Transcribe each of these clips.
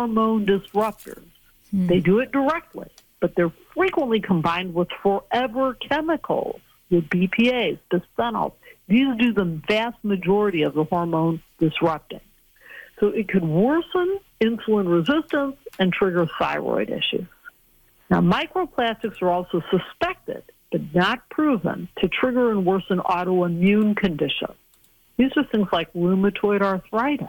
hormone disruptors. They do it directly, but they're frequently combined with forever chemicals, with BPAs, bisphenols. These do the vast majority of the hormone disrupting. So it could worsen insulin resistance and trigger thyroid issues. Now, microplastics are also suspected, but not proven, to trigger and worsen autoimmune conditions. These are things like rheumatoid arthritis.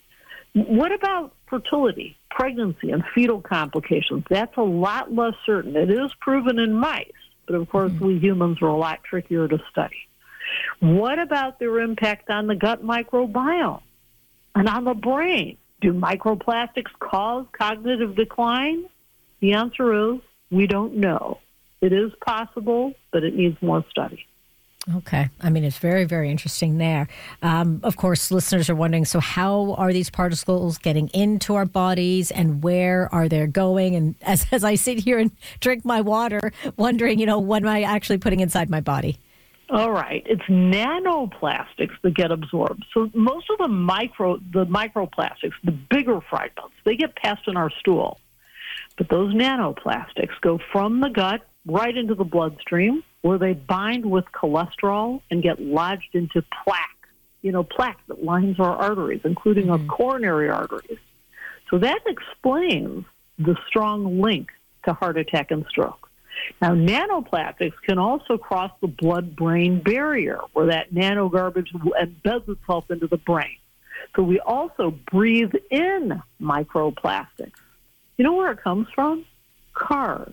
What about fertility, pregnancy, and fetal complications? That's a lot less certain. It is proven in mice, but of course we humans are a lot trickier to study. What about their impact on the gut microbiome and on the brain? Do microplastics cause cognitive decline? The answer is we don't know. It is possible, but it needs more study. Okay. I mean, it's very, very interesting there. Of course, listeners are wondering, so how are these particles getting into our bodies and where are they going? And as I sit here and drink my water, wondering, what am I actually putting inside my body? All right. It's nanoplastics that get absorbed. So most of the microplastics, the bigger fragments, they get passed in our stool. But those nanoplastics go from the gut right into the bloodstream, where they bind with cholesterol and get lodged into plaque, plaque that lines our arteries, including our coronary arteries. So that explains the strong link to heart attack and stroke. Now, nanoplastics can also cross the blood-brain barrier, where that nanogarbage embeds itself into the brain. So we also breathe in microplastics. You know where it comes from? Cars,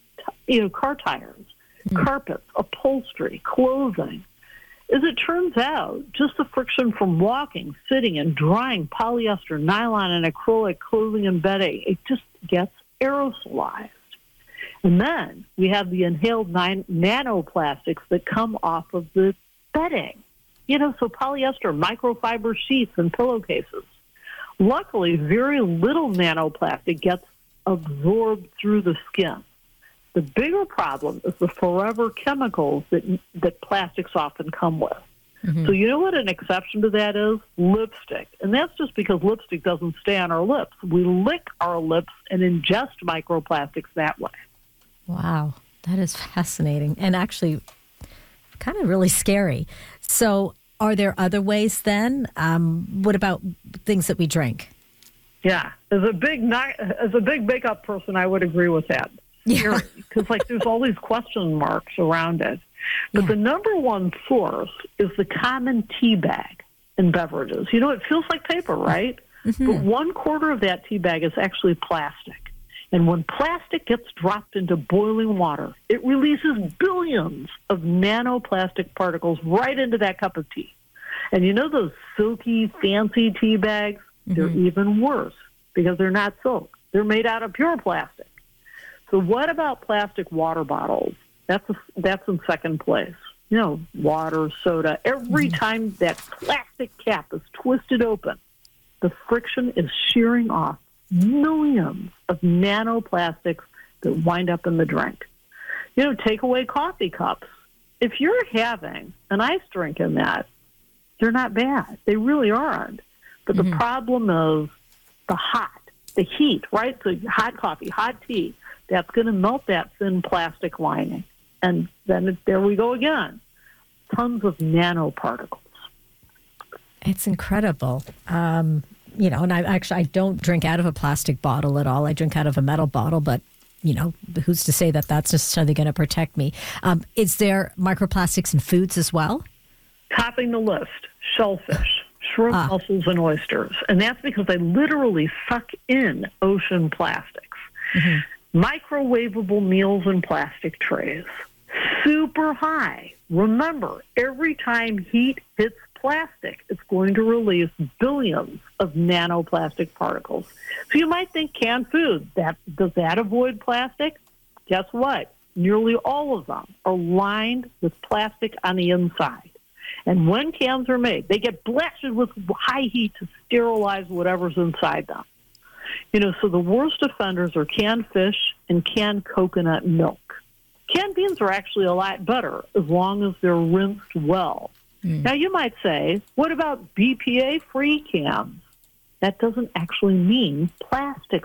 car tires, carpets, upholstery, clothing. As it turns out, just the friction from walking, sitting, and drying polyester, nylon, and acrylic clothing and bedding, it just gets aerosolized. And then we have the inhaled nanoplastics that come off of the bedding. So polyester, microfiber sheets, and pillowcases. Luckily, very little nanoplastic gets absorbed through the skin. The bigger problem is the forever chemicals that plastics often come with. So you know what an exception to that is? Lipstick. And that's just because lipstick doesn't stay on our lips. We lick our lips and ingest microplastics that way. Wow, that is fascinating and actually kind of really scary. So are there other ways then? What about things that we drink? Yeah, as a big makeup person, I would agree with that. Yeah, because there's all these question marks around it. But the number one source is the common tea bag in beverages. It feels like paper, right? But 1/4 of that tea bag is actually plastic. And when plastic gets dropped into boiling water, it releases billions of nanoplastic particles right into that cup of tea. And those silky, fancy tea bags? They're even worse because they're not silk. They're made out of pure plastic. So what about plastic water bottles? That's in second place. Water, soda. Every time that plastic cap is twisted open, the friction is shearing off millions of nanoplastics that wind up in the drink. Take away coffee cups. If you're having an ice drink in that, they're not bad. They really aren't. But the problem is the heat, right? So hot coffee, hot tea, that's going to melt that thin plastic lining. And then there we go again. Tons of nanoparticles. It's incredible. And I don't drink out of a plastic bottle at all. I drink out of a metal bottle, but, who's to say that that's necessarily going to protect me? Is there microplastics in foods as well? Topping the list, shellfish, shrimp, mussels, and oysters. And that's because they literally suck in ocean plastics. Microwavable meals in plastic trays. Super high. Remember, every time heat hits plastic, it's going to release billions of nanoplastic particles. So you might think canned food, does that avoid plastic? Guess what? Nearly all of them are lined with plastic on the inside. And when cans are made, they get blasted with high heat to sterilize whatever's inside them. So the worst offenders are canned fish and canned coconut milk. Canned beans are actually a lot better as long as they're rinsed well. Now, you might say, what about BPA-free cans? That doesn't actually mean plastic